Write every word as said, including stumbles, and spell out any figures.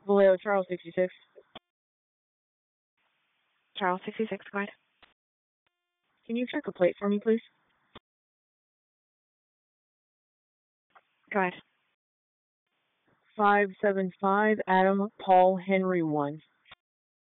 Vallejo, Charles sixty-six. Charles sixty-six, go ahead. Can you check a plate for me, please? Go ahead. five seven five, Adam Paul Henry one.